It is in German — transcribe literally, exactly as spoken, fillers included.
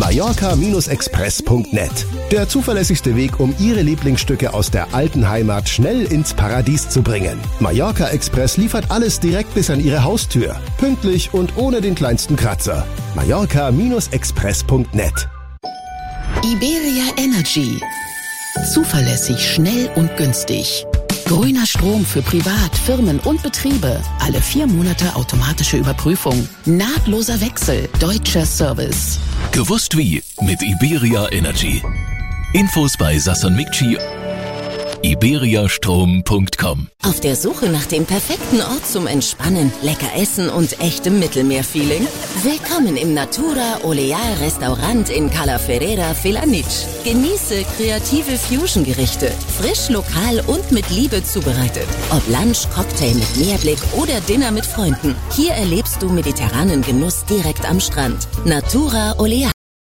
Mallorca Express punkt net. Der zuverlässigste Weg, um Ihre Lieblingsstücke aus der alten Heimat schnell ins Paradies zu bringen. Mallorca Express liefert alles direkt bis an Ihre Haustür. Pünktlich und ohne den kleinsten Kratzer. Mallorca Express punkt net. Iberia Energy. Zuverlässig, schnell und günstig. Grüner Strom für Privat, Firmen und Betriebe. Alle vier Monate automatische Überprüfung. Nahtloser Wechsel. Deutscher Service. Gewusst wie mit Iberia Energy. Infos bei Sasson Mikci. iberiastrom punkt com. Auf der Suche nach dem perfekten Ort zum Entspannen, lecker essen und echtem Mittelmeerfeeling? Willkommen im Natura Oleal Restaurant in Cala Ferrera Felanitx. Genieße kreative Fusion-Gerichte, frisch, lokal und mit Liebe zubereitet. Ob Lunch, Cocktail mit Meerblick oder Dinner mit Freunden. Hier erlebst du mediterranen Genuss direkt am Strand. Natura Oleal.